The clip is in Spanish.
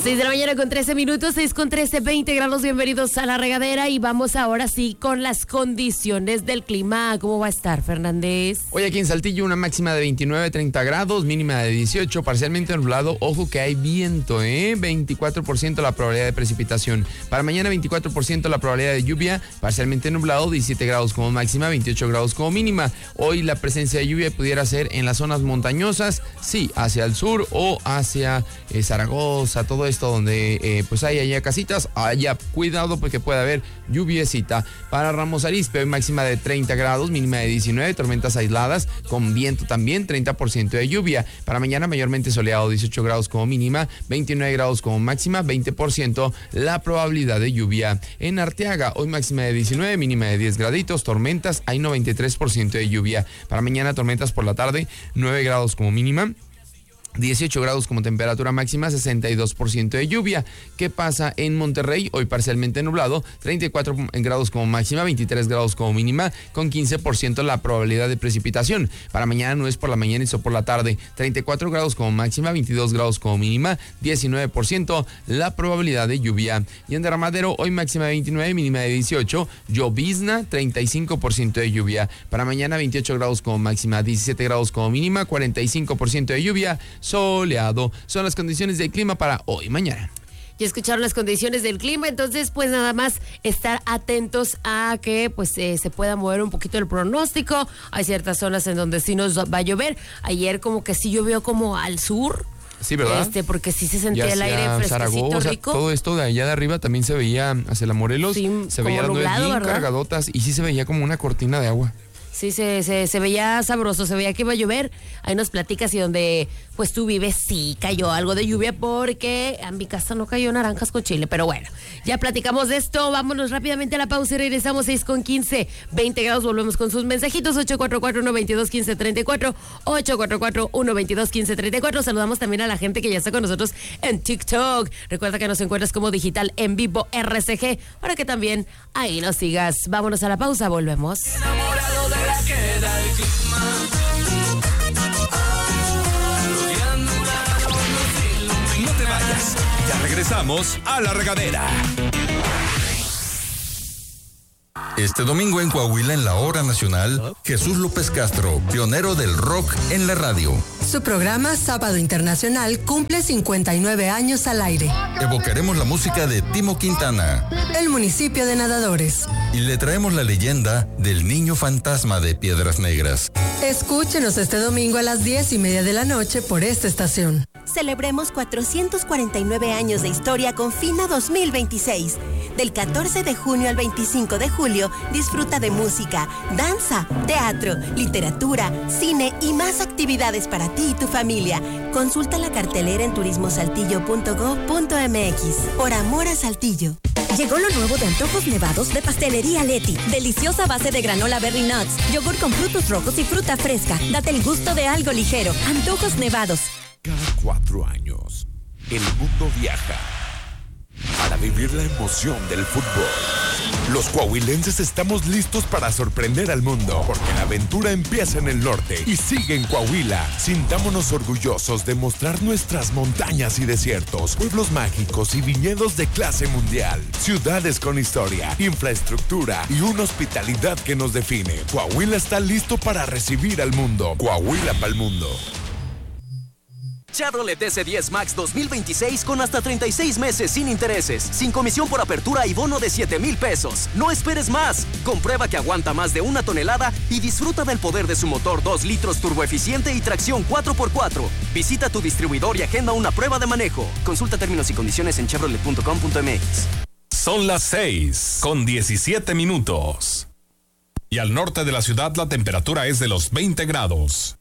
6 de la mañana con 13 minutos, 6 con 13, 20 grados. Bienvenidos a La Regadera y vamos ahora sí con las condiciones del clima. ¿Cómo va a estar, Fernández? Hoy aquí en Saltillo una máxima de 29, 30 grados, mínima de 18, parcialmente nublado. Ojo que hay viento, 24% la probabilidad de precipitación. Para mañana 24% la probabilidad de lluvia, parcialmente nublado, 17 grados como máxima, 28 grados como mínima. Hoy la presencia de lluvia pudiera ser en las zonas montañosas, sí, hacia el sur o hacia Zaragoza, todo esto donde pues hay allá casitas, allá cuidado porque puede haber lluviecita. Para Ramos Arizpe, hoy máxima de 30 grados, mínima de 19, tormentas aisladas, con viento también, 30% de lluvia. Para mañana mayormente soleado, 18 grados como mínima, 29 grados como máxima, 20% la probabilidad de lluvia. En Arteaga, hoy máxima de 19, mínima de 10 graditos, tormentas, hay 93% de lluvia. Para mañana tormentas por la tarde, 9 grados como mínima, 18 grados como temperatura máxima, 62% de lluvia. ¿Qué pasa en Monterrey? Hoy parcialmente nublado, 34 grados como máxima, 23 grados como mínima, con 15% la probabilidad de precipitación. Para mañana no es por la mañana y por la tarde, 34 grados como máxima, 22 grados como mínima, 19% la probabilidad de lluvia. Y en Derramadero, hoy máxima de 29, mínima de 18, llovizna, 35% de lluvia. Para mañana 28 grados como máxima, 17 grados como mínima, 45% de lluvia, soleado. Son las condiciones del clima para hoy y mañana. Ya escucharon las condiciones del clima, entonces pues nada más estar atentos a que pues se pueda mover un poquito el pronóstico. Hay ciertas zonas en donde sí nos va a llover. Ayer como que sí llovió como al sur. Sí, ¿verdad? Porque sí se sentía el aire fresquecito, Zaragoza, rico. Todo esto de allá de arriba también se veía hacia la Morelos, sí, se veía las nubes bien cargadotas y sí se veía como una cortina de agua. Sí, se veía sabroso, se veía que iba a llover. Ahí nos platicas y donde pues tú vives sí cayó algo de lluvia porque en mi casa no cayó naranjas con chile, pero bueno, ya platicamos de esto. Vámonos rápidamente a la pausa y regresamos 6 con 15, 20 grados, volvemos con sus mensajitos, 844-122-1534, 844-122-1534. Saludamos también a la gente que ya está con nosotros en TikTok. Recuerda que nos encuentras como Digital en Vivo RCG para que también ahí nos sigas. Vámonos a la pausa, volvemos. Enamorado de la queda el clima. No te vayas, ya regresamos a La Regadera. Este domingo en Coahuila, en la Hora Nacional, Jesús López Castro, pionero del rock en la radio. Su programa Sábado Internacional cumple 59 años al aire. Evocaremos la música de Timo Quintana, el municipio de Nadadores. Y le traemos la leyenda del niño fantasma de Piedras Negras. Escúchenos este domingo a las 10:30 de la noche por esta estación. Celebremos 449 años de historia con FINA 2026. Del 14 de junio al 25 de julio, disfruta de música, danza, teatro, literatura, cine y más actividades para ti y tu familia. Consulta la cartelera en turismosaltillo.gov.mx. Por amor a Saltillo. Llegó lo nuevo de Antojos Nevados de Pastelería Leti. Deliciosa base de granola Berry Nuts, yogur con frutos rojos y fruta fresca. Date el gusto de algo ligero. Antojos Nevados. Cada 4 años, el mundo viaja para vivir la emoción del fútbol. Los coahuilenses estamos listos para sorprender al mundo, porque la aventura empieza en el norte y sigue en Coahuila. Sintámonos orgullosos de mostrar nuestras montañas y desiertos, pueblos mágicos y viñedos de clase mundial, ciudades con historia, infraestructura y una hospitalidad que nos define. Coahuila está listo para recibir al mundo. Coahuila pa'l mundo. Chevrolet S10 Max 2026 con hasta 36 meses sin intereses, sin comisión por apertura y bono de 7,000 pesos. No esperes más. Comprueba que aguanta más de 1 tonelada y disfruta del poder de su motor 2 litros turboeficiente y tracción 4x4. Visita tu distribuidor y agenda una prueba de manejo. Consulta términos y condiciones en chevrolet.com.mx. Son las 6 con 17 minutos. Y al norte de la ciudad la temperatura es de los 20 grados.